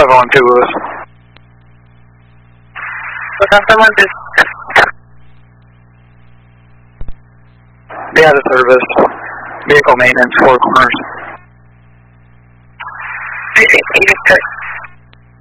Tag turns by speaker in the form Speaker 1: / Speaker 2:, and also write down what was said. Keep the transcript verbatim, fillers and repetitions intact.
Speaker 1: five one two Lewis.
Speaker 2: Someone just...
Speaker 1: Yeah, the service. Vehicle maintenance, four corners.
Speaker 2: I think you just